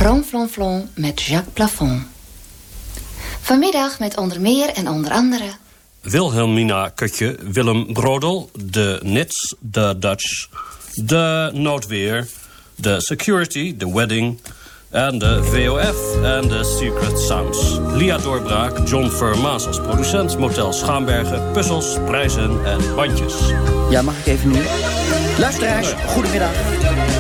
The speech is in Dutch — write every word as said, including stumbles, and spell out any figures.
Ronflonflon met Jacques Plafond. Vanmiddag met onder meer en onder andere... Wilhelmina Kutje, Willem Brodel, de Nits, de Dutch, de Noodweer, de Security, de Wedding... en de V O F en de Secret Sounds. Lia Doorbraak, John Vermaas als producent... Motel Schaambergen, puzzels, prijzen en bandjes. Ja, mag ik even nu? Luisteraars, goedemiddag.